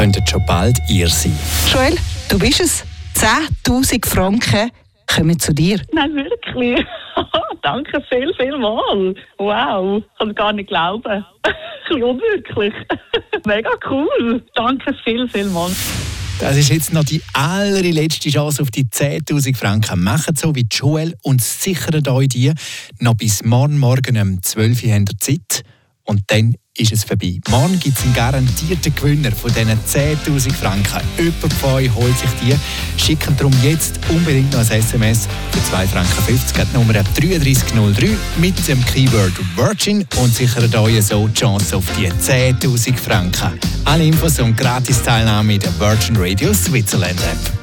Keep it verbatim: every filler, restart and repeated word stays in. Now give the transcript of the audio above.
könnten schon bald ihr sein. Joel, du bist es. zehntausend Franken kommen zu dir. Nein, wirklich. Danke viel, viel mal. Wow, ich kann es gar nicht glauben. Ein bisschen unwirklich. Mega cool. Danke viel, viel mal. Das ist jetzt noch die allerletzte Chance auf die zehntausend Franken. Macht so wie Joel und sichert euch die. Noch bis morgen Morgen um zwölf Uhr habt ihr Zeit. Und dann ist es vorbei. Morgen gibt es einen garantierten Gewinner von diesen zehntausend Franken. Jemand von euch holt sich die. Schickt darum jetzt unbedingt noch ein S M S für zwei Franken fünfzig an die Nummer drei drei null drei mit dem Keyword Virgin und sichert euch so die Chance auf die zehntausend Franken. Alle Infos und Gratis-Teilnahme in der Virgin Radio Switzerland App.